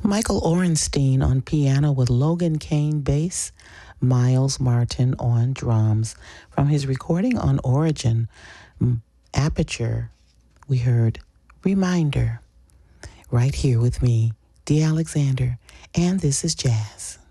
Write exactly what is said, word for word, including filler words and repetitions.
Michael Orenstein on piano with Logan Kane bass, Miles Martin on drums. From his recording on Origin, Aperture, we heard Reminder. Right here with me, Dee Alexander, and this is Jazz.